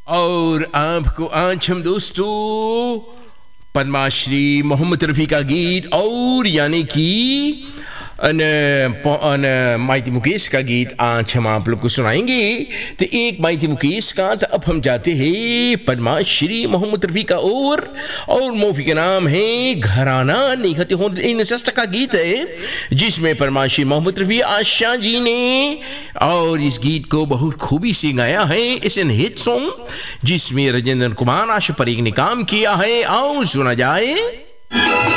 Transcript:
और आपको आज हम दोस्तों पद्माश्री मोहम्मद रफ़ी का गीत और यानी कि माइती मुकेश का गीत आज हम आप लोग को सुनाएंगे। तो एक माइती मुकेश का, तो अब हम जाते हैं पद्माश्री मोहम्मद रफ़ी का और मूवी का नाम है घराना निहत हो इन सस्ता का गीत है, जिसमें पद्माश्री मोहम्मद रफ़ी आशा जी ने और इस गीत को बहुत खूबी से गाया है। इस हिट सॉन्ग जिसमें राजेंद्र कुमार आशा परेख ने काम किया है। आओ सुना जाए।